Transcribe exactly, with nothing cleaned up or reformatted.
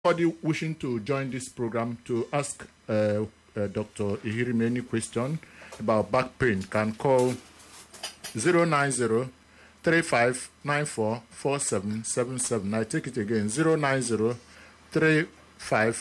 Anybody wishing to join this program to ask uh, uh, Doctor Ihirime any question about back pain can call zero nine zero, three five nine four, four seven seven seven. I take it again, zero nine zero, three five